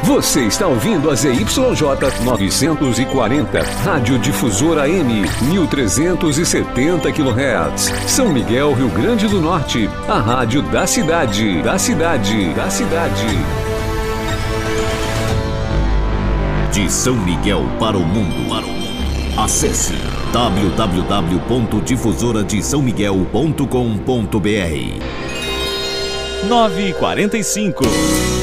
Você está ouvindo a ZYJ 940, Rádio Difusora AM, 1370 kHz. São Miguel, Rio Grande do Norte, a rádio da cidade. De São Miguel para o mundo. Acesse www.difusoradesaomiguel.com.br. 9h45.